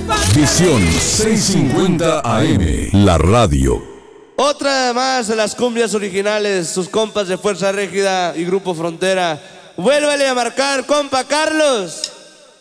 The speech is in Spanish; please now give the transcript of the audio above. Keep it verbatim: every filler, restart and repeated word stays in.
Visión seiscientos cincuenta A M, la radio. Otra más de las cumbias originales, sus compas de Fuerza Régida y Grupo Frontera. Vuélvale a marcar, compa Carlos.